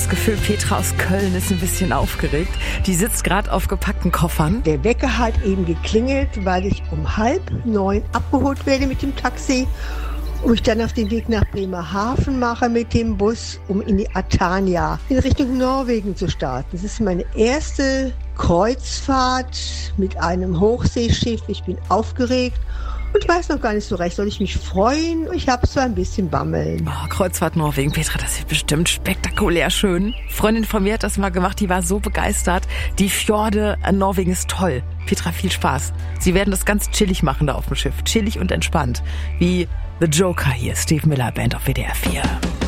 das Gefühl, Petra aus Köln ist ein bisschen aufgeregt. Die sitzt gerade auf gepackten Koffern. Der Wecker hat eben geklingelt, weil ich um 8:30 abgeholt werde mit dem Taxi und ich dann auf den Weg nach Bremerhaven mache mit dem Bus, um in die Atania in Richtung Norwegen zu starten. Das ist meine erste Kreuzfahrt mit einem Hochseeschiff. Ich bin aufgeregt und weiß noch gar nicht so recht, soll ich mich freuen? Ich habe so ein bisschen Bammeln. Oh, Kreuzfahrt Norwegen, Petra, das wird bestimmt spektakulär schön. Freundin von mir hat das mal gemacht, die war so begeistert. Die Fjorde an Norwegen ist toll. Petra, viel Spaß. Sie werden das ganz chillig machen da auf dem Schiff. Chillig und entspannt. Wie The Joker hier, Steve Miller Band auf WDR 4.